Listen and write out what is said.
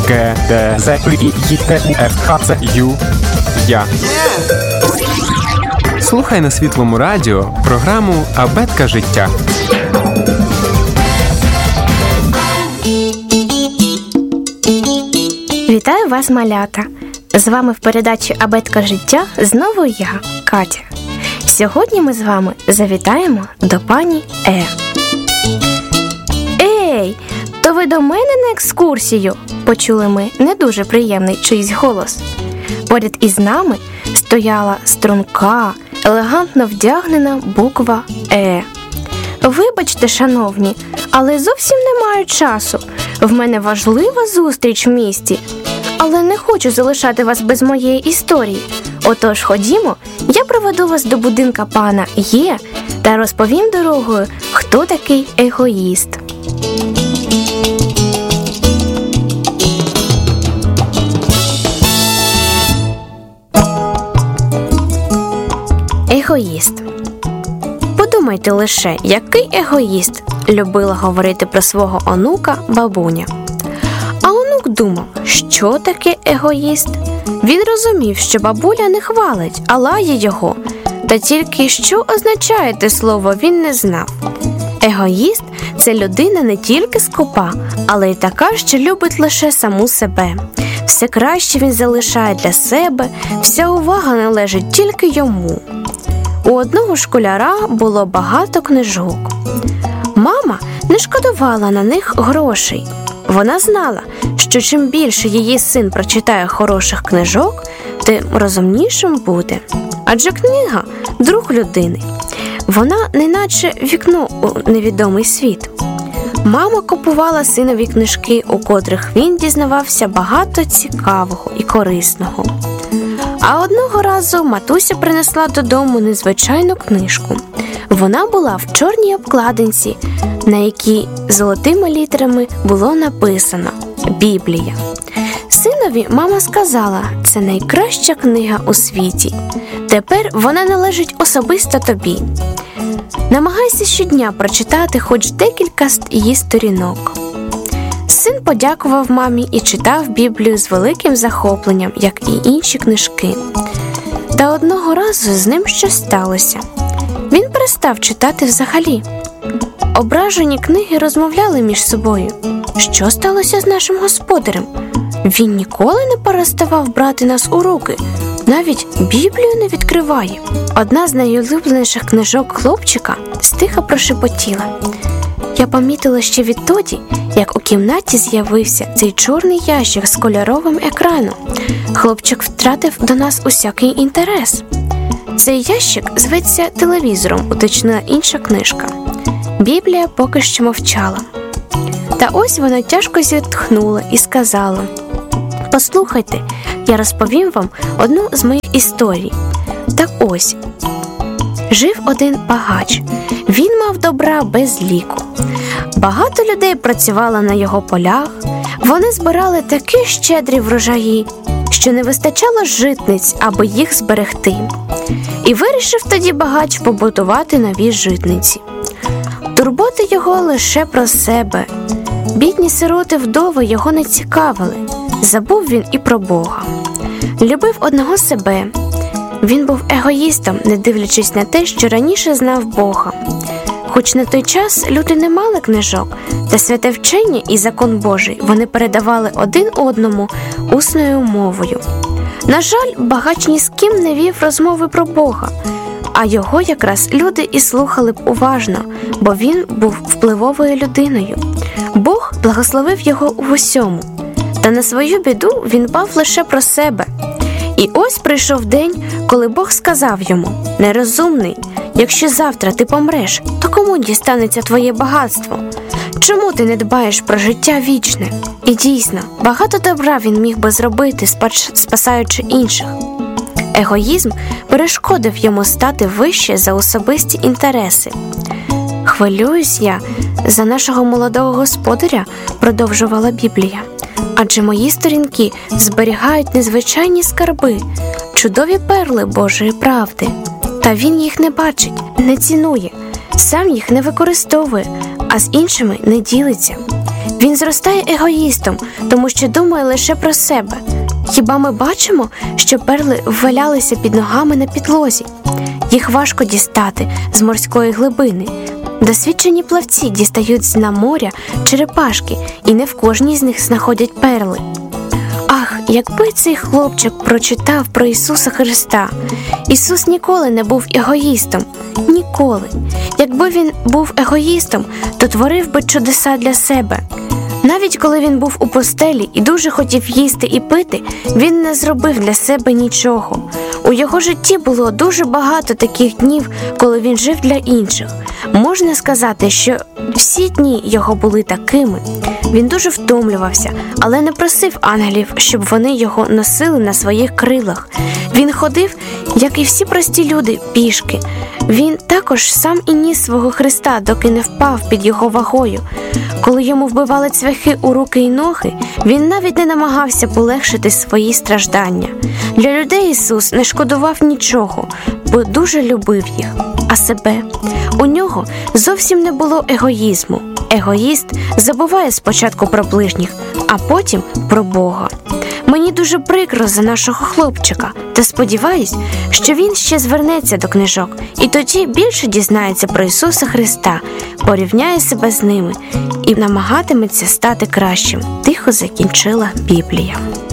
Г, Д, З, І, Т, У, Ф, Х, Ц, Ю, Я. Слухай на Світлому радіо програму «Абетка життя». Вітаю вас, малята! З вами в передачі «Абетка життя» знову я, Катя. Сьогодні ми з вами завітаємо до пані Е. Ей, то ви до мене на екскурсію? Почули ми не дуже приємний чийсь голос. Поряд із нами стояла струнка, елегантно вдягнена буква Е. Вибачте, шановні, але зовсім не маю часу. В мене важлива зустріч в місті. Але не хочу залишати вас без моєї історії. Отож, ходімо, я проведу вас до будинка пана Є та розповім дорогою, хто такий егоїст. Егоїст. Подумайте лише, який егоїст любила говорити про свого онука бабуня. А онук думав, що таке егоїст? Він розумів, що бабуля не хвалить, а лає його. Та тільки що означає те слово, він не знав. Егоїст – це людина не тільки скупа, але й така, що любить лише саму себе. Все краще він залишає для себе, вся увага належить тільки йому. У одного школяра було багато книжок. Мама не шкодувала на них грошей. Вона знала, що чим більше її син прочитає хороших книжок, тим розумнішим буде. Адже книга – друг людини. Вона неначе вікно у невідомий світ. Мама купувала синові книжки, у котрих він дізнавався багато цікавого і корисного. А одного разу матуся принесла додому незвичайну книжку. Вона була в чорній обкладинці, на якій золотими літерами було написано «Біблія». Синові мама сказала, це найкраща книга у світі. Тепер вона належить особисто тобі. Намагайся щодня прочитати хоч декілька її сторінок. Син подякував мамі і читав Біблію з великим захопленням, як і інші книжки. Та одного разу з ним щось сталося. Він перестав читати взагалі. Ображені книги розмовляли між собою. Що сталося з нашим господарем? Він ніколи не переставав брати нас у руки, навіть Біблію не відкриває. Одна з найулюбленіших книжок хлопчика стиха прошепотіла. Я помітила ще відтоді, як у кімнаті з'явився цей чорний ящик з кольоровим екраном. Хлопчик втратив до нас усякий інтерес. Цей ящик зветься телевізором, уточнила інша книжка. Біблія поки що мовчала. Та ось вона тяжко зітхнула і сказала: «Послухайте, я розповім вам одну з моїх історій. Так ось, жив один багач. Він мав добра без ліку. Багато людей працювало на його полях. Вони збирали такі щедрі врожаї, що не вистачало житниць, аби їх зберегти. І вирішив тоді багач побудувати нові житниці. Турботи його лише про себе. Бідні сироти-вдови його не цікавили. Забув він і про Бога. Любив одного себе. Він був егоїстом, не дивлячись на те, що раніше знав Бога. Хоч на той час люди не мали книжок, та святе вчення і закон Божий вони передавали один одному усною мовою. На жаль, багач ні з ким не вів розмови про Бога, а його якраз люди і слухали б уважно, бо він був впливовою людиною. Бог благословив його у усьому, та на свою біду він дбав лише про себе. І ось прийшов день, коли Бог сказав йому: «Нерозумний, якщо завтра ти помреш, то кому дістанеться твоє багатство? Чому ти не дбаєш про життя вічне?» І дійсно, багато добра він міг би зробити, спасаючи інших. Егоїзм перешкодив йому стати вище за особисті інтереси. «Хвилююсь я за нашого молодого господаря», – продовжувала Біблія. «Адже мої сторінки зберігають незвичайні скарби, чудові перли Божої правди. Та він їх не бачить, не цінує, сам їх не використовує, а з іншими не ділиться. Він зростає егоїстом, тому що думає лише про себе. Хіба ми бачимо, що перли валялися під ногами на підлозі? Їх важко дістати з морської глибини. Досвідчені плавці дістають з дна моря черепашки, і не в кожній з них знаходять перли. Ах, якби цей хлопчик прочитав про Ісуса Христа! Ісус ніколи не був егоїстом. Ніколи. Якби він був егоїстом, то творив би чудеса для себе. Навіть коли він був у постелі і дуже хотів їсти і пити, він не зробив для себе нічого. У його житті було дуже багато таких днів, коли він жив для інших. Можна сказати, що всі дні його були такими. Він дуже втомлювався, але не просив ангелів, щоб вони його носили на своїх крилах. Він ходив, як і всі прості люди, пішки. Він також сам і ніс свого Христа, доки не впав під його вагою. Коли йому вбивали цвяхи у руки й ноги, він навіть не намагався полегшити свої страждання. Для людей Ісус не шкодував нічого, бо дуже любив їх. А себе? У нього зовсім не було егоїзму. Егоїст забуває спочатку про ближніх, а потім про Бога. Мені дуже прикро за нашого хлопчика, та сподіваюсь, що він ще звернеться до книжок і тоді більше дізнається про Ісуса Христа, порівняє себе з ними і намагатиметься стати кращим. Тихо закінчила Біблія.